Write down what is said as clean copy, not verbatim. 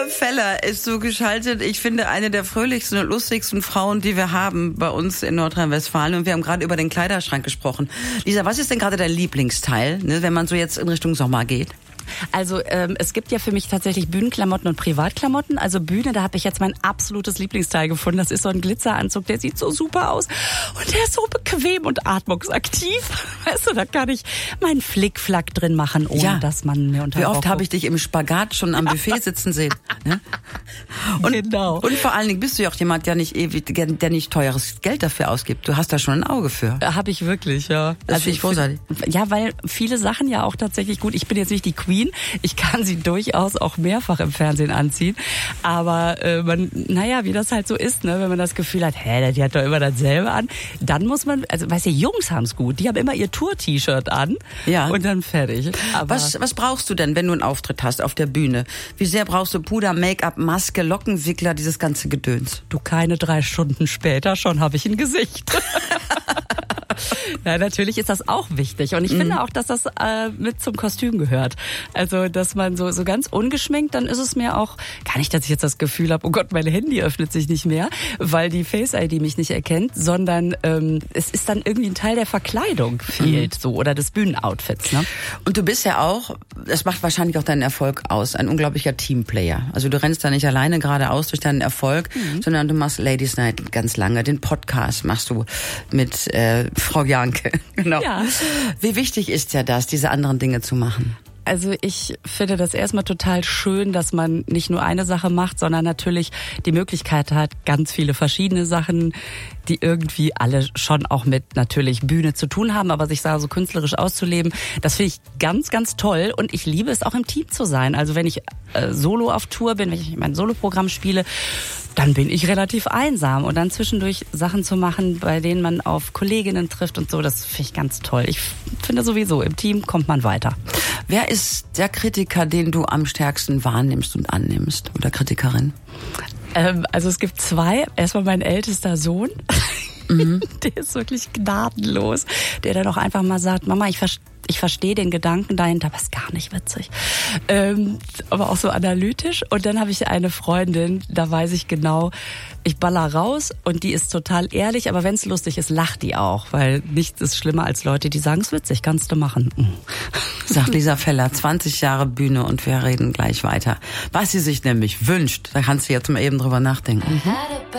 Lisa Feller ist so geschaltet. Ich finde, eine der fröhlichsten und lustigsten Frauen, die wir haben bei uns in Nordrhein-Westfalen. Und wir haben gerade über den Kleiderschrank gesprochen. Lisa, was ist denn gerade dein Lieblingsteil, ne, wenn man so jetzt in Richtung Sommer geht? Also es gibt ja für mich tatsächlich Bühnenklamotten und Privatklamotten. Also Bühne, da habe ich jetzt mein absolutes Lieblingsteil gefunden. Das ist so ein Glitzeranzug, der sieht so super aus. Und der ist so bequem und atmungsaktiv. Weißt du, da kann ich meinen Flickflack drin machen, ohne dass man mir unter. Wie oft habe ich dich im Spagat schon am Buffet sitzen sehen? Ne? Und, genau. Und vor allen Dingen bist du ja auch jemand, der nicht teures Geld dafür ausgibt. Du hast da schon ein Auge für. Habe ich wirklich, ja. Das finde ich großartig. Ja, weil viele Sachen ja auch tatsächlich gut. Ich bin jetzt nicht die Queen. Ich kann sie durchaus auch mehrfach im Fernsehen anziehen. Aber wie das halt so ist, ne, wenn man das Gefühl hat, die hat doch immer dasselbe an, dann muss man, also weißt du, Jungs haben's gut. Die haben immer ihr Tour-T-Shirt an und dann fertig. Aber was brauchst du denn, wenn du einen Auftritt hast auf der Bühne? Wie sehr brauchst du Puder, Make-up, Maske, Lockenwickler, dieses ganze Gedöns? Du, keine 3 Stunden später, schon habe ich ein Gesicht. Ja, natürlich ist das auch wichtig. Und ich finde auch, dass das mit zum Kostüm gehört. Also, dass man so ganz ungeschminkt, dann ist es mir auch gar nicht, dass ich jetzt das Gefühl habe, oh Gott, mein Handy öffnet sich nicht mehr, weil die Face-ID mich nicht erkennt, sondern es ist dann irgendwie ein Teil der Verkleidung fehlt, so, oder des Bühnenoutfits. Ne? Und du bist ja auch, das macht wahrscheinlich auch deinen Erfolg aus, ein unglaublicher Teamplayer. Also du rennst da nicht alleine geradeaus durch deinen Erfolg, sondern du machst Ladies Night ganz lange. Den Podcast machst du mit Frau Janke. Genau. Ja. Wie wichtig ist ja das, diese anderen Dinge zu machen? Also ich finde das erstmal total schön, dass man nicht nur eine Sache macht, sondern natürlich die Möglichkeit hat, ganz viele verschiedene Sachen, die irgendwie alle schon auch mit natürlich Bühne zu tun haben, aber sich da so künstlerisch auszuleben, das finde ich ganz, ganz toll. Und ich liebe es auch im Team zu sein. Also wenn ich solo auf Tour bin, wenn ich mein Soloprogramm spiele, dann bin ich relativ einsam. Und dann zwischendurch Sachen zu machen, bei denen man auf Kolleginnen trifft und so, das finde ich ganz toll. Ich finde sowieso, im Team kommt man weiter. Wer ist der Kritiker, den du am stärksten wahrnimmst und annimmst? Oder Kritikerin? Also es gibt 2. Erstmal mein ältester Sohn. Der ist wirklich gnadenlos. Der dann auch einfach mal sagt, Mama, ich verstehe den Gedanken dahinter, aber ist gar nicht witzig. Aber auch so analytisch. Und dann habe ich eine Freundin, da weiß ich genau, ich baller raus und die ist total ehrlich, aber wenn es lustig ist, lacht die auch, weil nichts ist schlimmer als Leute, die sagen, es ist witzig, kannst du machen. Sagt Lisa Feller, 20 Jahre Bühne und wir reden gleich weiter. Was sie sich nämlich wünscht, da kannst du jetzt mal eben drüber nachdenken.